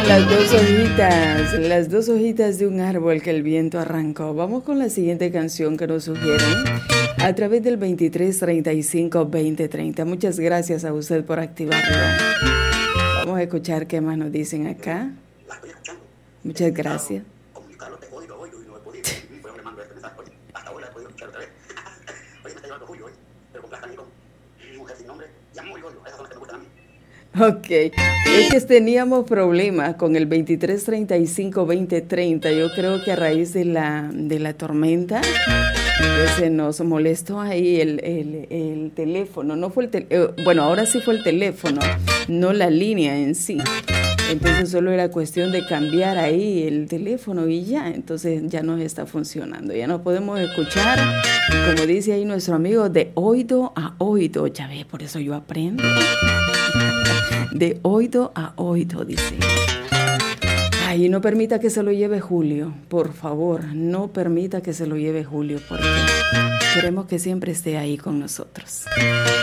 eran las dos hojitas de un árbol que el viento arrancó. Vamos con la siguiente canción que nos sugieren a través del 2335-2030. Muchas gracias a usted por activarlo. Vamos a escuchar qué más nos dicen acá. Muchas gracias. Ok, es que teníamos problemas con el 2335-2030. Yo creo que a raíz de la tormenta se nos molestó ahí el teléfono. No fue bueno, ahora sí fue el teléfono, no la línea en sí. Entonces solo era cuestión de cambiar ahí el teléfono y ya. Entonces ya nos está funcionando. Ya nos podemos escuchar, como dice ahí nuestro amigo, de oído a oído. Ya ve, por eso yo aprendo. De oído a oído, dice. Ay, no permita que se lo lleve Julio, por favor, no permita que se lo lleve Julio, porque queremos que siempre esté ahí con nosotros.